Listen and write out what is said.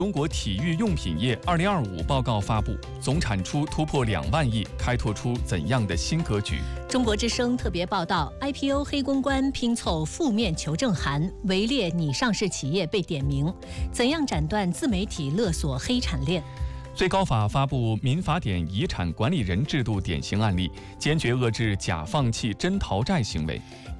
中国体育用品业2025报告发布，总产出突破2万亿，开拓出怎样的新格局？ 中国之声特别报道 ，IPO 黑公关拼凑负面求证函，围猎拟上市企业被点名，怎样斩断自媒体勒索黑产链？ 最高法发布民法典遗产管理人制度典型案例，坚决遏制假放弃真逃债行为。